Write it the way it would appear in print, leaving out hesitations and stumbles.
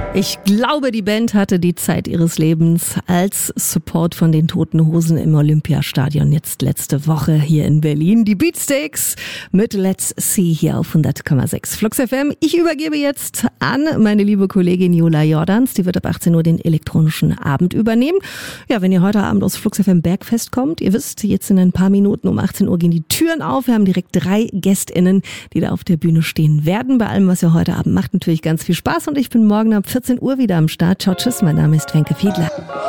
Ich glaube, die Band hatte die Zeit ihres Lebens als Support von den Toten Hosen im Olympiastadion jetzt letzte Woche hier in Berlin. Die Beatsteaks mit Let's See hier auf 100,6 Flux FM. Ich übergebe jetzt an meine liebe Kollegin Jola Jordans. Die wird ab 18 Uhr den elektronischen Abend übernehmen. Ja, wenn ihr heute Abend aus Flux FM Bergfest kommt, ihr wisst, jetzt in ein paar Minuten um 18 Uhr gehen die Türen auf. Wir haben direkt 3 GästInnen, die da auf der Bühne stehen werden. Bei allem, was ihr heute Abend macht, natürlich ganz viel Spaß und ich bin morgen ab 14 Uhr wieder am Start. Ciao, tschüss, mein Name ist Wenke Fiedler.